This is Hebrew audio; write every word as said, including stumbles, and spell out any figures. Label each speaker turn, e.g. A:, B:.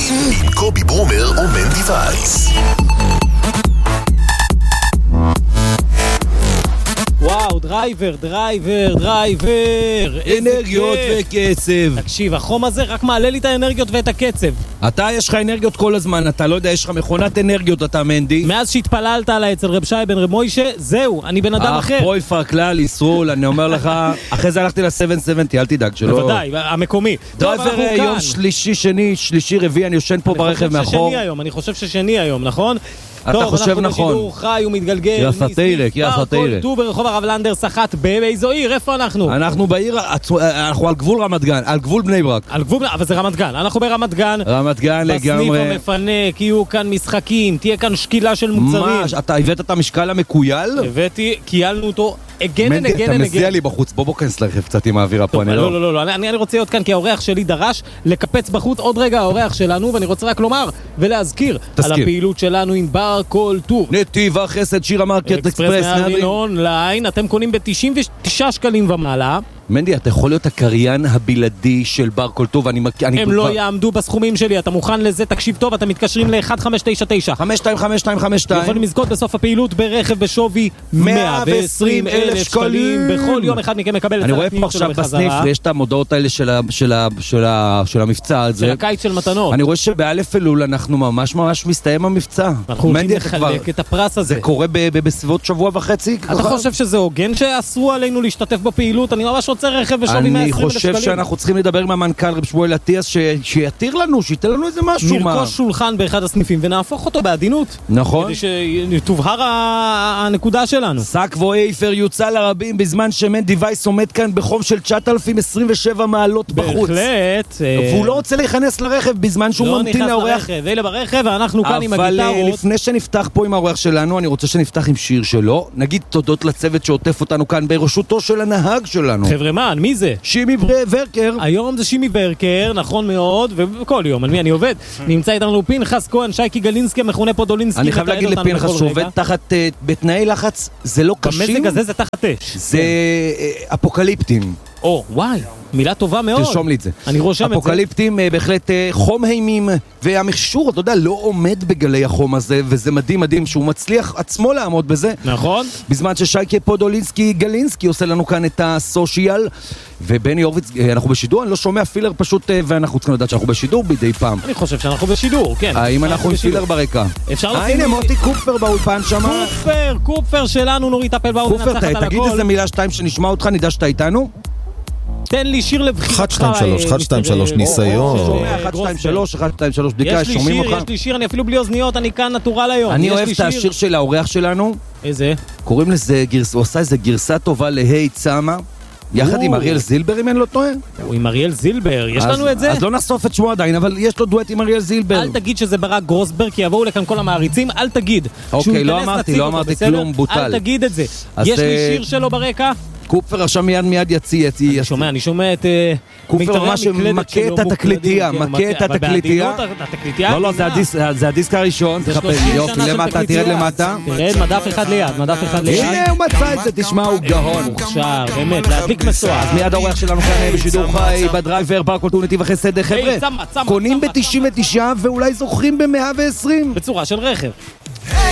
A: עם קובי ברומר ומנדי וייס.
B: וואו, דרייבר, דרייבר, דרייבר.
C: אנרגיות וקצב.
B: תקשיב, החום הזה רק מעלה לי את האנרגיות ואת הקצב.
C: אתה יש לך אנרגיות כל הזמן, אתה לא יודע, יש לך מכונת אנרגיות, אתה מנדי.
B: מאז שהתפללת עליי אצל רב שי בן רב מוישה, זהו, אני בן אדם אחר.
C: אך פרויפר כלל, ישרול, אני אומר לך, אחרי זה הלכתי ל-שבע שבעים, אל תדאג שלא...
B: בוודאי, המקומי.
C: דרייבר יום שלישי, שני, שלישי, רביעי, אני יושן פה ברכב מאחור.
B: אני חושב ששני היום, נכון?
C: אתה חושב נכון.
B: אנחנו בשידור חי ומתגלגל.
C: יחד תירק, יחד תירק.
B: כל טוב ברחוב הרב לנדר סחט באיזו עיר, איפה אנחנו?
C: אנחנו בעיר, אנחנו על גבול רמת גן, על גבול בני ברק.
B: על גבול, אבל זה רמת גן, אנחנו ברמת גן.
C: רמת גן לגמרי.
B: בסניף המפנק, יהיו כאן משחקים, תהיה כאן שקילה של מוצרים.
C: מה, אתה הבאת את המשקל המקוייל?
B: הבאתי, קיילנו אותו. הגן,
C: מנדי,
B: הגן,
C: אתה
B: הגן.
C: מזיע לי בחוץ, בוא בוא כנס לרכב קצת עם האווירה פה, אני
B: לא. לא, לא, לא, אני רוצה להיות כאן כי האורח שלי דרש לקפץ בחוץ עוד רגע האורח שלנו, ואני רוצה רק לומר ולהזכיר על הפעילות שלנו עם בר כל טוב.
C: נתיבה חסד, שירה מרקט, אקספרס,
B: נארין אונליין, אתם קונים ב-תשעים ותשעה שקלים ומעלה.
C: מנדי, אתה יכול להיות הקריין הבלעדי של בר כל טוב, אני...
B: הם לא יעמדו בסכומים שלי, אתה מוכן לזה? תקשיב טוב, אתה מתקשרים ל-אחת חמש תשע תשע
C: חמש שתיים חמש שתיים חמש שתיים
B: יכולים לזכות בסוף הפעילות ברכב בשווי מאה ועשרים אלף שקלים. בכל יום אחד מכם מקבל את
C: אני רואה פה עכשיו בסניף, יש את המודעות האלה של המבצע הזה.
B: של הקיץ של מתנות.
C: אני רואה שבאלף אלול אנחנו ממש ממש מסתיים המבצע.
B: אנחנו הולכים לחלק את הפרס הזה.
C: זה קורה בסביבות שבוע וחצי.
B: אתה חושב שזה הוגן שאסרו עלינו להשתתף בפעילות? אני ממש רוצה רכב בשווי מאה ועשרים אלף שקלים.
C: אני חושב שאנחנו צריכים לדבר עם המנכ"ל רב שמואל אטיאס שיתיר לנו, שייתן לנו איזה משהו.
B: נרכוש שולחן באחד הסניפים ונהפוך אותו בעדינות.
C: נכון.
B: כדי שתובהר הנקודה שלנו.
C: סק ואייפר יוצא לרבים בזמן שמנדי וייס עומד כאן בחום של תשעת אלפים עשרים ושבע מעלות בחוץ.
B: בהחלט.
C: והוא לא רוצה להיכנס לרכב בזמן שהוא ממתין לאורח.
B: ואלה ברכב ואנחנו כאן עם הגיטרות.
C: אבל לפני שנפתח פה עם האורח שלנו, אני רוצה שנפתח עם שיר שלו. נגיד תודות לצוות שעוטף אותנו כאן בראשותו של הנהג שלנו.
B: חבר'ה, מה, מי זה?
C: שימי ורקר.
B: היום זה שימי ורקר, נכון מאוד, וכל יום, על מי אני עובד? נמצא איתנו פנחס כהן, שייקי גלינסקי, מכונה פודולינסקי.
C: אני חייב להגיד לפנחס שעובד תחת, בתנאי לחץ, זה לא קשים.
B: במזג הזה זה תחת אש.
C: זה אפוקליפטים.
B: או, וואי, מילה טובה מאוד.
C: תרשום לי את זה.
B: אני רושם את זה.
C: אפוקליפטים, בהחלט חום אימים, והמכשור, אתה יודע, לא עומד בגלי החום הזה, וזה מדהים מדהים שהוא מצליח עצמו לעמוד בזה.
B: נכון.
C: בזמן ששייקי פודולינסקי גלינסקי עושה לנו כאן את הסושיאל, ובני הורוביץ, אנחנו בשידור, אני לא שומע פילר פשוט, ואנחנו צריכים לדעת שאנחנו בשידור בידי פעם.
B: אני חושב שאנחנו בשידור, כן.
C: האם אנחנו עם פילר ברקע?
B: אפשר
C: לשים... הנה מוטי קופפר באולפן שם.
B: קופפר, קופפר שלנו, נורית אפלבאום מנצחת על הכל.
C: קופפר, תגיד איזה מילה שתיים שנשמע אותך, נדע שאתה איתנו.
B: תן לי שיר לבחירתך.
D: אחת שתיים שלוש, אחת שתיים שלוש, ניסיון.
C: אחת שתיים שלוש, אחת שתיים שלוש, בדיקה, שומעים אותך?
B: יש לי שיר, אני אפילו בלי אוזניות, אני כאן נטורל היום.
C: אני אוהב את השיר של האורח שלנו.
B: איזה?
C: קוראים לזה, הוא עושה איזה גרסה טובה להי צמה. יחד עם אריאל זילבר, אם אין לו טועה?
B: הוא עם אריאל זילבר, יש לנו את זה?
C: אז לא נחשוף את שמו עדיין, אבל יש לו דואט עם אריאל זילבר.
B: אל תגיד שזה ברק גרוסברג, כי יבואו לכאן כל המעריצים, אל תגיד.
C: אוקיי, לא אמרתי, לא אמרתי כלום, בוטל.
B: אל תגיד את זה. יש לי שיר שלו ברקע?
C: קופפר עכשיו מיד מיד יציא, יציא.
B: אני שומע, אני שומע את...
C: קופפר ממש מכה את התקליטייה, מכה את התקליטייה. לא, לא, זה הדיסק הראשון, תחפש, יופי, למטה, תרד למטה.
B: תרד, מדף אחד ליד, מדף אחד ליד.
C: הנה, הוא מצא את זה, תשמע, הוא גאון.
B: מוכשר, באמת, להדליק מסוע.
C: אז מיד האורח שלנו כאן בשידור חי, בדרייבר, בר כל טוב נתיב החסד, חבר'ה, קונים ב-תשעים ותשע ואולי זוכים ב-מאה ועשרים.
B: בצורה של רכב.